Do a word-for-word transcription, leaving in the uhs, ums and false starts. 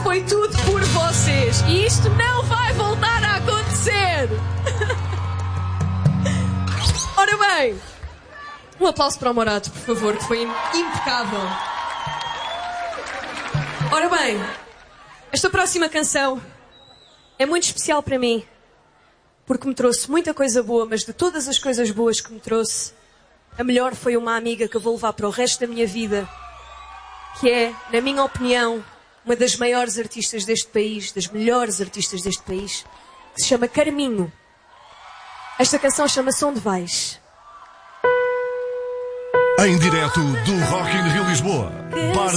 foi tudo por vocês. E isto não vai voltar a acontecer. Ora bem, um aplauso para o Morato, por favor, que foi impecável. Ora bem, esta próxima canção é muito especial para mim, porque me trouxe muita coisa boa, mas de todas as coisas boas que me trouxe, a melhor foi uma amiga que eu vou levar para o resto da minha vida, que é, na minha opinião, uma das maiores artistas deste país, das melhores artistas deste país, que se chama Carminho. Esta canção chama-se Onde Vais? Em direto do Rock in Rio Lisboa.